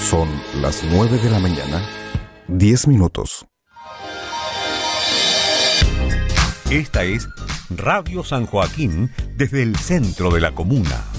Son las 9 de la mañana, 10 minutos. Esta es Radio San Joaquín desde el centro de la comuna.